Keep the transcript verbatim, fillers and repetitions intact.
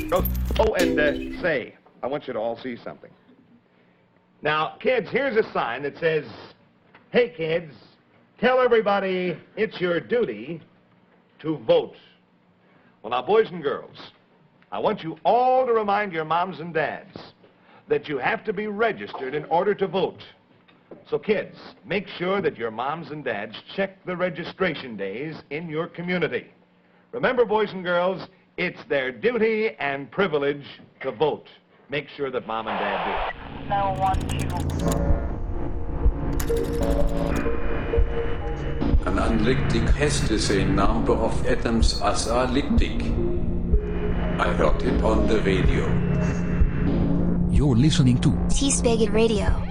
girls. Oh, and uh, say, I want you to all see something. Now, kids, here's a sign that says, "Hey, kids, tell everybody it's your duty to vote." Well, now, boys and girls, I want you all to remind your moms and dads that you have to be registered in order to vote. So, kids, make sure that your moms and dads check the registration days in your community. Remember, boys and girls, it's their duty and privilege to vote. Make sure that mom and dad do. No one, two. An unlictic has the same number of atoms as a lictic. I heard it on the radio. You're listening to T-Spigot Radio.